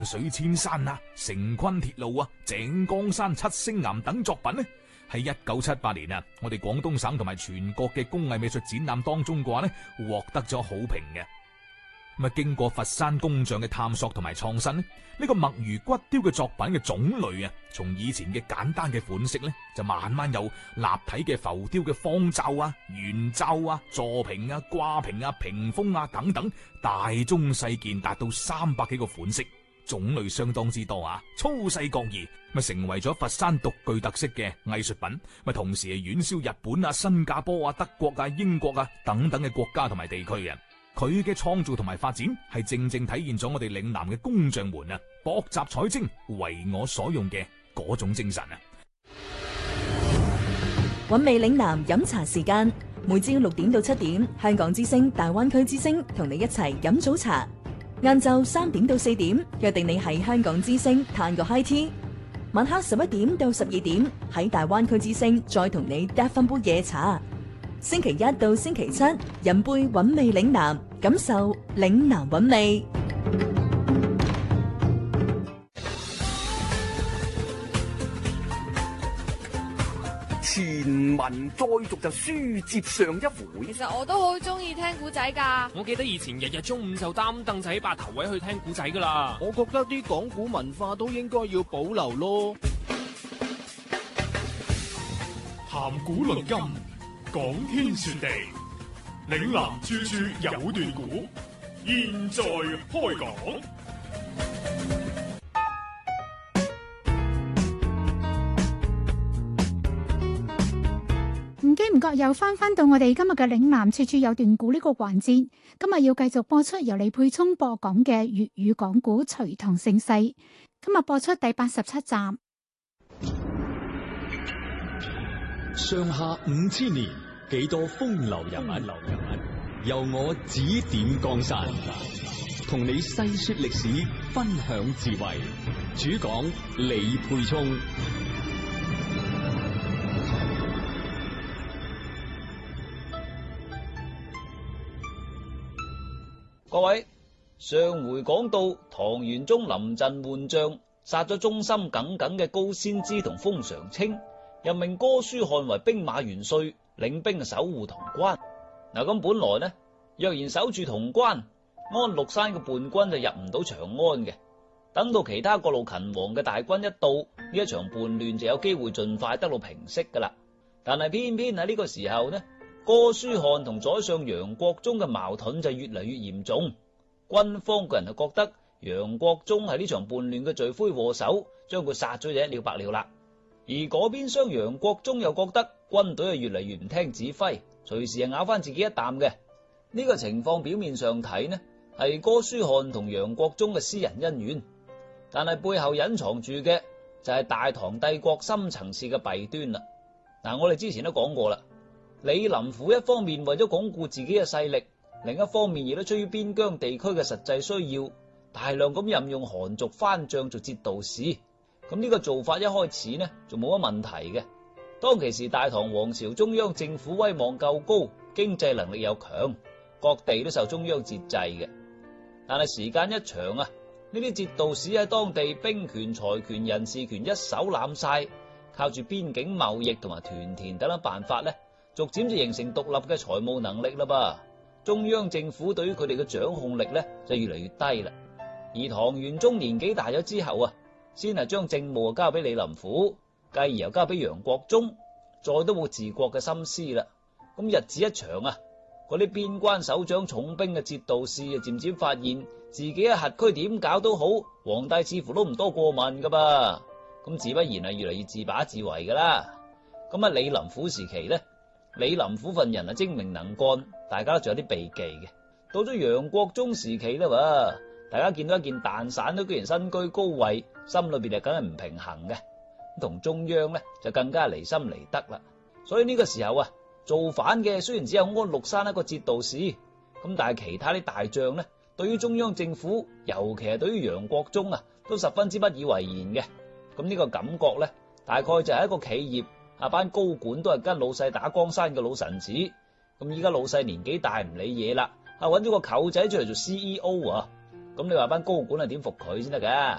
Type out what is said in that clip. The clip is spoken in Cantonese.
水千山啊、成昆鐵路啊、井岡山七星岩等作品呢，喺1978年啊，我哋廣東省同埋全國嘅工藝美術展覽當中嘅話呢，獲得咗好評嘅。咁啊，經過佛山工匠嘅探索同埋創新呢，呢個墨魚骨雕嘅作品嘅種類啊，從以前嘅簡單嘅款式呢，就慢慢有立體嘅浮雕嘅方罩啊、圓罩啊、座屏啊、掛屏啊、屏風啊等等，大中細件達到300幾個款式，種類相當之多啊，粗細各異，咪成為咗佛山獨具特色嘅藝術品，咪同時係遠銷日本啊、新加坡啊、德國啊、英國啊等等嘅國家同埋地區嘅。佢嘅創造同埋發展係正正體現咗我哋嶺南嘅工匠們啊，博習採精、為我所用嘅嗰種精神啊！ 韻味嶺南飲茶時間，每朝6點到7點，香港之聲、大灣區之聲同你一齊飲早茶。晏晝3點到4點，約定你喺香港之聲嘆個 high tea。晚黑11點到12點，喺大灣區之聲再同你嗒翻杯夜茶。星期一到星期七，飲杯韻味嶺南，感受嶺南韻味。 前文再續就書接上一回。 其實我都好中意聽古仔噶。 我記得以前日日中午就擔凳仔8頭位去聽古仔噶啦。 我覺得啲講古文化都應該要保留咯。 談古論今，講天說地，嶺南處處有段古，現在開講。 唔經唔覺又翻到我哋今日嘅嶺南處處有段古呢個環節，今日要繼續播出由李沛聰播講嘅粵語講古《隋唐盛世》，今日播出第87集。 上下5000年，幾多風流人物，由我指點江山，同你細說歷史，分享智慧。主講李沛聰。 各位，上回講到唐玄宗臨陣換將，殺咗忠心耿耿嘅高仙芝同封常清，任命哥舒翰為兵馬元帥，領兵守護潼關。嗱，咁本來呢，若然守住潼關，安祿山嘅叛軍就入唔到長安嘅。等到其他各路勤王嘅大軍一到，呢一場叛亂就有機會盡快得到平息噶啦。但係偏偏喺呢個時候呢，哥舒翰同宰相楊國忠嘅矛盾就越嚟越嚴重，軍方嘅人就覺得楊國忠係呢場叛亂嘅罪魁禍首，將佢殺咗就一了百了啦。而嗰邊廂楊國忠又覺得軍隊係越嚟越唔聽指揮，隨時係咬翻自己一啖嘅。呢個情況表面上睇呢，係哥舒翰同楊國忠嘅私人恩怨，但係背後隱藏住嘅就係大唐帝國深層次嘅弊端啦。嗱，我哋之前都講過啦。李林甫一方面為咗鞏固自己嘅勢力，另一方面亦都出於邊疆地區嘅實際需要，大量咁任用韓族番將做節度使。咁呢個做法一開始呢就冇乜問題嘅。當其時大唐王朝中央政府威望夠高，經濟能力又強，各地都受中央節制嘅。但係時間一長啊，呢啲節度使喺當地兵權、財權、人事權一手攬晒，靠住邊境貿易同埋屯田等等辦法呢，逐漸就形成獨立嘅財務能力啦噃。中央政府對於佢哋嘅掌控力呢就越嚟越低啦。而唐玄宗年紀大咗之後啊，先係將政務交俾李林甫，繼而又交俾楊國忠，再都冇治國嘅心思啦。咁日子一長啊，嗰啲邊關首長重兵嘅節度使啊，漸漸發現自己喺轄區點搞都好，皇帝似乎都唔多過問噶噃。咁自不然係越嚟越自把自為噶啦。咁喺李林甫時期呢，李林甫份人啊精明能幹，大家都仲有啲避忌嘅。到咗楊國忠時期呢，大家見到一件蛋散都居然身居高位，心裏邊就梗係唔平衡嘅。同中央呢就更加離心離德啦。所以呢個時候啊，造反嘅雖然只有安祿山一個節度使，咁但係其他啲大將呢，對於中央政府，尤其係對於楊國忠啊，都十分之不以為然嘅。咁呢個感覺呢，大概就係一個企業啊，班高管都係跟老細打江山嘅老臣子。咁依家老細年紀大唔理嘢啦，揾咗個舅仔出嚟做 CEO 啊。咁咁你話班高管係點服佢先得㗎？